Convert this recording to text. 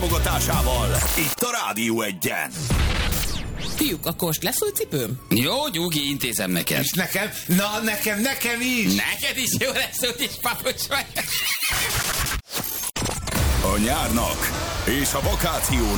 támogatásával. Itt a Rádió Egyen. Fiúk, akkor most lesz új cipőm? Jó, Gyugi, intézem neked. És nekem? Na, nekem is! Neked is jó lesz, úgyis papucs vagy. A nyárnak és a vakációnak